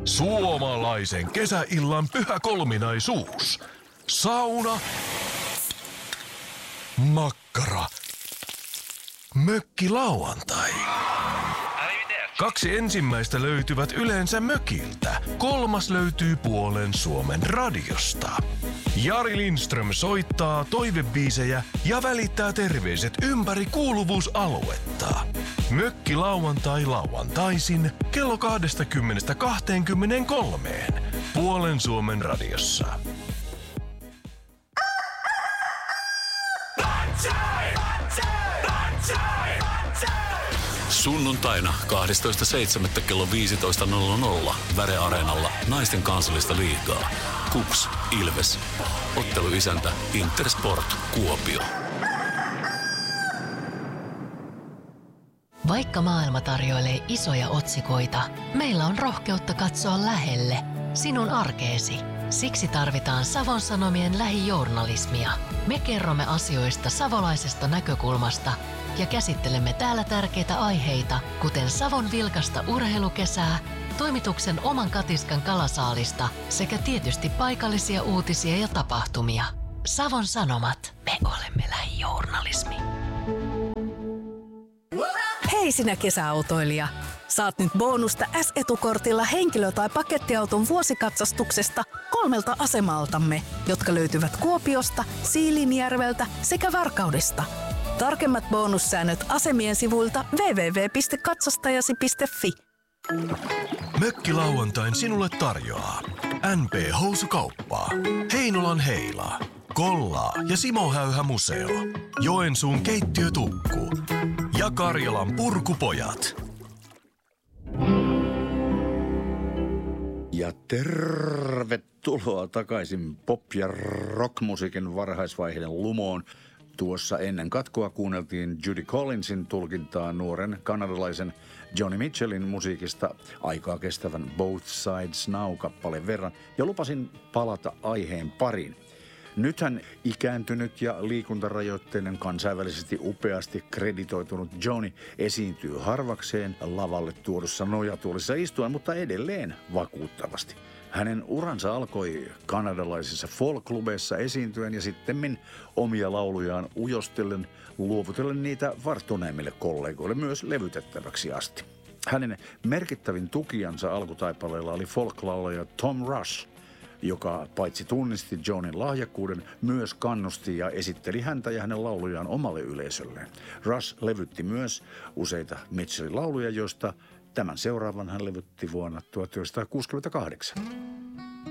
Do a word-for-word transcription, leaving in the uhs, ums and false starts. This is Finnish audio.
Suomalaisen kesäillan pyhä kolminaisuus. Sauna. Makkara. Mökki lauantai. Kaksi ensimmäistä löytyvät yleensä mökiltä. Kolmas löytyy puolen Suomen radiosta. Jari Lindström soittaa toivebiisejä ja välittää terveiset ympäri kuuluvuusaluetta. Mökki lauantai lauantaisin kello kaksikymmentä kaksikymmentäkolme puolen Suomen radiossa. Sunnuntaina kahdestoista seitsemättä kello viisitoista nolla nolla Väre Areenalla naisten kansallista liigaa. Kups, Ilves. Otteluisäntä Intersport Kuopio. Vaikka maailma tarjoilee isoja otsikoita, meillä on rohkeutta katsoa lähelle, sinun arkeesi. Siksi tarvitaan Savon Sanomien lähijournalismia. Me kerromme asioista savolaisesta näkökulmasta ja käsittelemme täällä tärkeitä aiheita, kuten Savon vilkasta urheilukesää, toimituksen oman katiskan kalasaalista sekä tietysti paikallisia uutisia ja tapahtumia. Savon Sanomat, me olemme lähijournalismi. Hei sinä kesäautoilija! Saat nyt bonusta S-etukortilla henkilö- tai pakettiauton vuosikatsastuksesta kolmelta asemaltamme, jotka löytyvät Kuopiosta, Siilinjärveltä sekä Varkaudesta. Tarkemmat bonussäännöt asemien sivuilta double-u double-u double-u piste katsastajasi piste fi. Mökki lauantain sinulle tarjoaa N P Housukauppaa, Heinolan Heilaa, Kollaa ja Simo Häyhä Museo, Joensuun keittiötukku ja Karjalan Purkupojat. Ja tervetuloa takaisin pop- ja rockmusiikin varhaisvaiheiden lumoon. Tuossa ennen katkoa kuunneltiin Judy Collinsin tulkintaa nuoren kanadalaisen Johnny Mitchellin musiikista aikaa kestävän Both Sides Now-kappaleen verran ja lupasin palata aiheen pariin. Nythän ikääntynyt ja liikuntarajoitteinen kansainvälisesti upeasti kreditoitunut Johnny esiintyy harvakseen lavalle tuodussa nojatuolissa istuen, mutta edelleen vakuuttavasti. Hänen uransa alkoi kanadalaisissa folk-klubeissa esiintyen ja sittemmin omia laulujaan ujostellen, luovutellen niitä varttuneemmille kollegoille myös levytettäväksi asti. Hänen merkittävin tukijansa alkutaipaleella oli folk-laulaja Tom Rush, joka paitsi tunnisti Johnin lahjakkuuden, myös kannusti ja esitteli häntä ja hänen laulujaan omalle yleisölleen. Rush levytti myös useita Mitchellin lauluja, joista tämän seuraavan hän levytti vuonna tuhatyhdeksänsataakuusikymmentäkahdeksan.